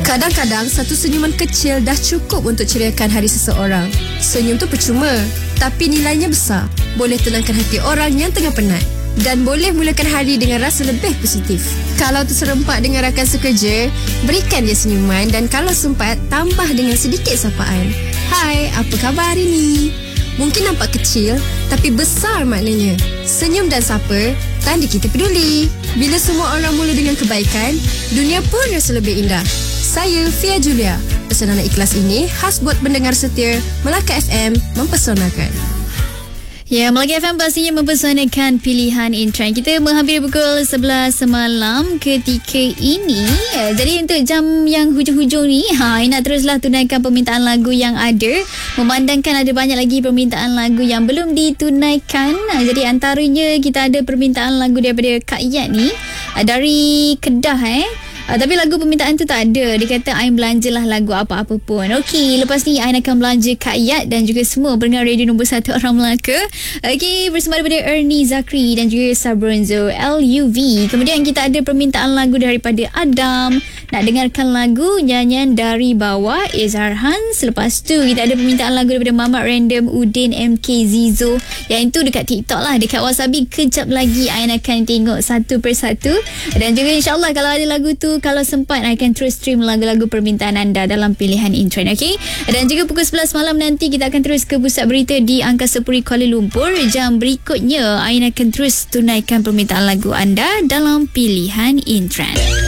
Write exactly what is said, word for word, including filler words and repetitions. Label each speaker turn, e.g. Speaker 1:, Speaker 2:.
Speaker 1: Kadang-kadang satu senyuman kecil dah cukup untuk ceriakan hari seseorang. Senyum tu percuma, tapi nilainya besar. Boleh tenangkan hati orang yang tengah penat dan boleh mulakan hari dengan rasa lebih positif. Kalau terserempak dengan rakan sekerja, berikan dia senyuman, dan kalau sempat, tambah dengan sedikit sapaan. Hai, apa khabar hari ni? Mungkin nampak kecil, tapi besar maknanya. Senyum dan sapa, tanda kita peduli. Bila semua orang mula dengan kebaikan, dunia pun rasa lebih indah. Saya Fia Julia. Pesanan ikhlas ini khas buat pendengar setia Melaka F M, mempesonakan.
Speaker 2: Ya, Melaka F M pastinya mempesonakan pilihan Intrend. Kita menghampiri pukul sebelas malam ketika ini. Ya, jadi untuk jam yang hujung-hujung ni, ha, nak teruslah tunaikan permintaan lagu yang ada. Memandangkan ada banyak lagi permintaan lagu yang belum ditunaikan. Ha, jadi antaranya kita ada permintaan lagu daripada Kak Yat ni, dari Kedah eh. Uh, tapi lagu permintaan tu tak ada. Dia kata Ain belanjalah lagu apa-apa pun. Okey, lepas ni Ain akan belanja Kak Yat dan juga semua pendengar radio nombor satu orang Melaka. Okey, bersama daripada Ernie Zakri dan juga Sabronzo L U V. Kemudian kita ada permintaan lagu daripada Adam. Nak dengarkan lagu nyanyian Dari Bawah Izhar Hans. Lepas tu kita ada permintaan lagu daripada Mamat Random Udin M K Zizo. Yang itu dekat TikTok lah. Dekat Wasabi kejap lagi Ain akan tengok satu persatu. Dan juga insyaAllah kalau ada lagu tu, kalau sempat I akan terus stream lagu-lagu permintaan anda dalam pilihan Intrend. Okay? Dan juga pukul sebelas malam nanti kita akan terus ke pusat berita di Angkasa Puri Kuala Lumpur. Jam berikutnya Ain akan terus tunaikan permintaan lagu anda dalam pilihan Intrend.